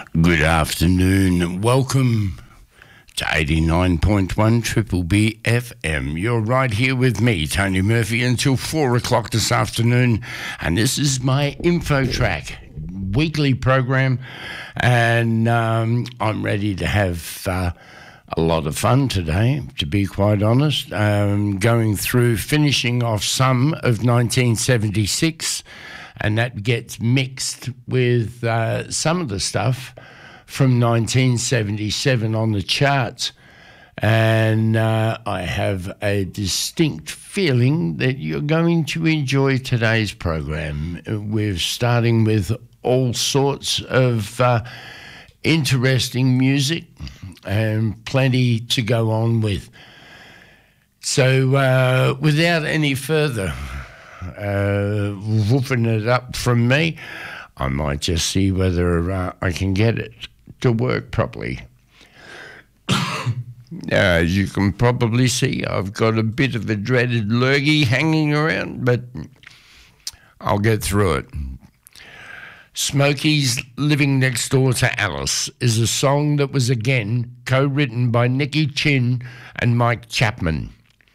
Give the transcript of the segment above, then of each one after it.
Good afternoon. Welcome to 89.1 Triple B FM. You're right here with me, Tony Murphy, until 4 o'clock this afternoon. And this is my Info Track weekly program. And I'm ready to have a lot of fun today, to be quite honest. Going through, finishing off some of 1976. And that gets mixed with some of the stuff from 1977 on the charts. And I have a distinct feeling that you're going to enjoy today's program. We're starting with all sorts of interesting music and plenty to go on with. So without any further woofing it up from me, I might just see whether I can get it to work properly. As you can probably see, I've got a bit of a dreaded lurgy hanging around, but I'll get through it. Smokey's Living Next Door to Alice is a song that was again co-written by Nicky Chinn and Mike Chapman.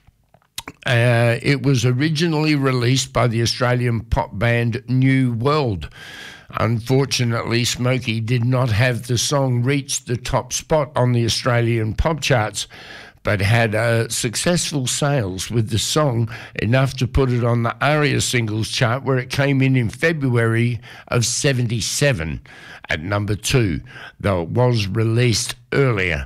It was originally released by the Australian pop band New World. Unfortunately, Smokey did not have the song reach the top spot on the Australian pop charts, but had successful sales with the song, enough to put it on the ARIA singles chart, where it came in February of 77 at number 2, though it was released earlier.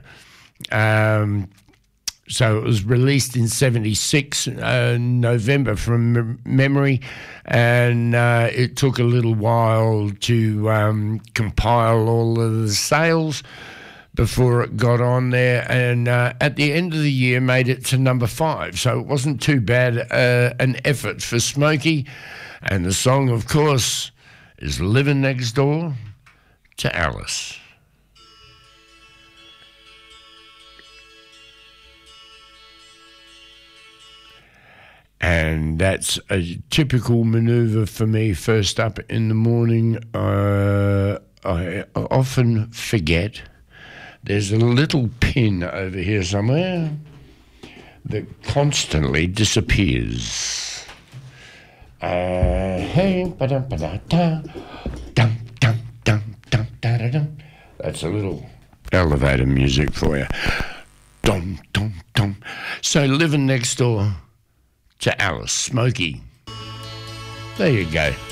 So it was released in 76, November from memory, and it took a little while to compile all of the sales before it got on there, and at the end of the year made it to number 5, so it wasn't too bad an effort for Smokey. And the song, of course, is Living Next Door to Alice. And that's a typical manoeuvre for me first up in the morning. I often forget there's a little pin over here somewhere that constantly disappears. Hey, that's a little elevator music for you. Dum, dum, dum. So Living Next Door to Alice, Smokey. There you go.